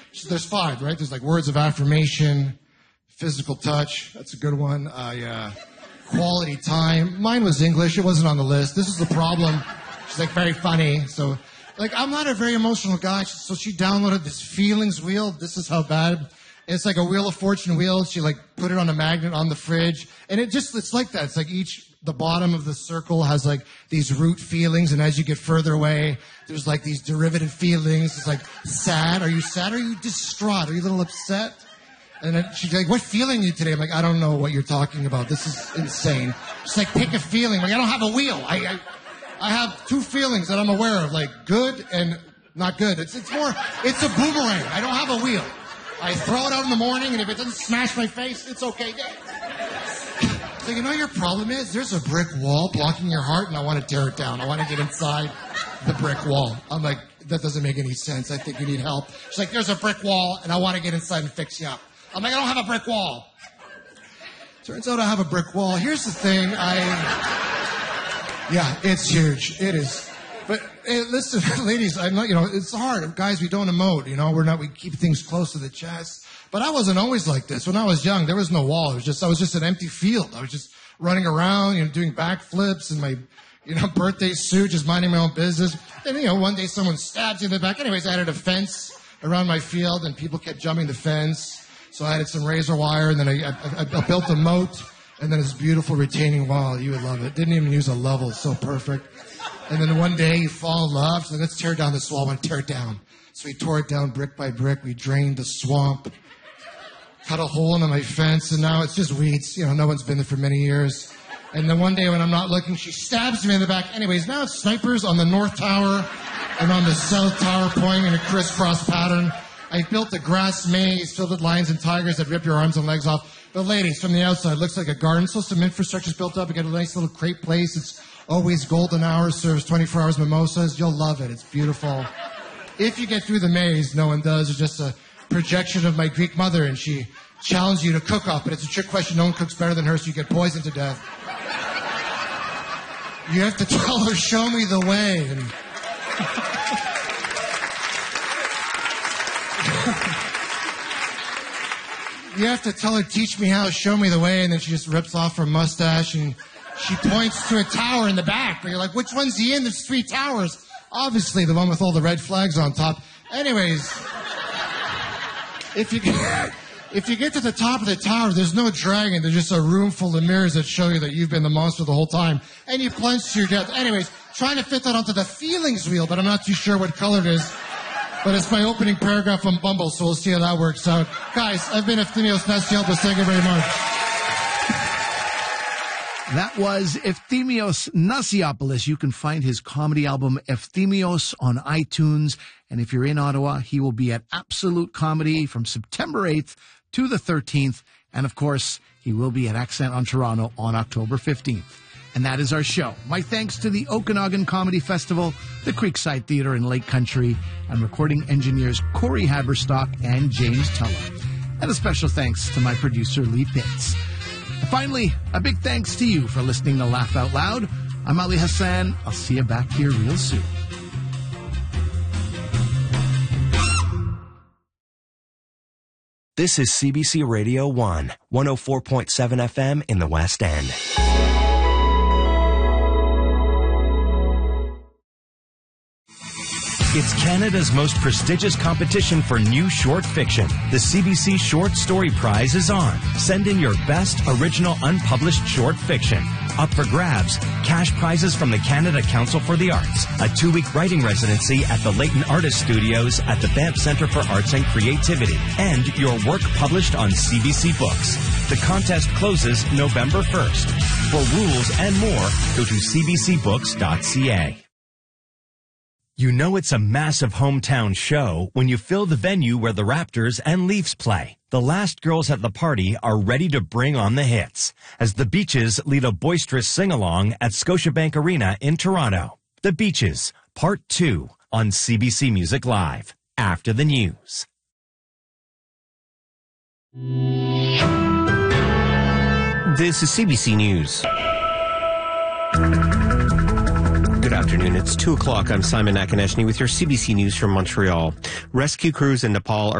there's 5, right? There's like words of affirmation, physical touch. That's a good one. Quality time. Mine was English. It wasn't on the list. This is the problem. She's like very funny. So like I'm not a very emotional guy. So she downloaded this feelings wheel. This is how bad. It's like a Wheel of Fortune wheel. She like put it on a magnet on the fridge. And it's like that. It's like the bottom of the circle has like these root feelings. And as you get further away, there's like these derivative feelings. It's like sad. Are you sad? Are you distraught? Are you a little upset? And then she's like, what feeling are you today? I'm like, I don't know what you're talking about. This is insane. She's like, pick a feeling. Like, I don't have a wheel. I have 2 feelings that I'm aware of, like good and not good. It's a boomerang. I don't have a wheel. I throw it out in the morning, and if it doesn't smash my face, it's okay. So you know your problem is? There's a brick wall blocking your heart, and I want to tear it down. I want to get inside the brick wall. I'm like, that doesn't make any sense. I think you need help. She's like, there's a brick wall, and I want to get inside and fix you up. I'm like, I don't have a brick wall. Turns out I have a brick wall. Here's the thing. Yeah, it's huge. It is. But hey, listen, ladies, I know, it's hard. Guys, we don't emote, we keep things close to the chest. But I wasn't always like this. When I was young, there was no wall. I was just an empty field. I was just running around, doing backflips in my, birthday suit, just minding my own business. And, one day someone stabs you in the back. Anyways, I had a fence around my field and people kept jumping the fence. So I added some razor wire and then I built a moat and then this beautiful retaining wall. You would love it. Didn't even use a level. So perfect. And then one day you fall in love. So let's tear down this wall. I want to tear it down. So we tore it down brick by brick. We drained the swamp, cut a hole into my fence, and now it's just weeds. No one's been there for many years. And then one day when I'm not looking, she stabs me in the back. Anyways, now it's snipers on the North Tower and on the South Tower pointing in a crisscross pattern. I built a grass maze filled with lions and tigers that rip your arms and legs off. But ladies, from the outside, it looks like a garden. So some infrastructure's built up. You got a nice little crepe place. It's always golden hours, serves 24 hours mimosas. You'll love it. It's beautiful. If you get through the maze, no one does. It's just a projection of my Greek mother, and she challenged you to cook up. But it's a trick question. No one cooks better than her, so you get poisoned to death. You have to tell her, show me the way. And you have to tell her, teach me how, show me the way. And then she just rips off her mustache and she points to a tower in the back. But you're like, which one's he in? There's 3 towers. Obviously, the one with all the red flags on top. Anyways, if you get to the top of the tower, there's no dragon. There's just a room full of mirrors that show you that you've been the monster the whole time. And you plunge to your death. Anyways, trying to fit that onto the feelings wheel, but I'm not too sure what color it is. But it's my opening paragraph on Bumble, so we'll see how that works out. Guys, I've been Efthymios Nasiopoulos. Thank you very much. That was Efthymios Nasiopoulos. You can find his comedy album Efthymios on iTunes. And if you're in Ottawa, he will be at Absolute Comedy from September 8th to the 13th. And, of course, he will be at Accent on Toronto on October 15th. And that is our show. My thanks to the Okanagan Comedy Festival, the Creekside Theatre in Lake Country, and recording engineers Corey Haberstock and James Teller. And a special thanks to my producer, Lee Pitts. And finally, a big thanks to you for listening to Laugh Out Loud. I'm Ali Hassan. I'll see you back here real soon. This is CBC Radio 1, 104.7 FM in the West End. It's Canada's most prestigious competition for new short fiction. The CBC Short Story Prize is on. Send in your best original unpublished short fiction. Up for grabs, cash prizes from the Canada Council for the Arts, a 2-week writing residency at the Leighton Artist Studios at the Banff Centre for Arts and Creativity, and your work published on CBC Books. The contest closes November 1st. For rules and more, go to cbcbooks.ca. You know it's a massive hometown show when you fill the venue where the Raptors and Leafs play. The last girls at the party are ready to bring on the hits as the Beaches lead a boisterous sing-along at Scotiabank Arena in Toronto. The Beaches, Part 2 on CBC Music Live, after the news. This is CBC News. Good afternoon. It's 2 o'clock. I'm Simon Akineshny with your CBC News from Montreal. Rescue crews in Nepal are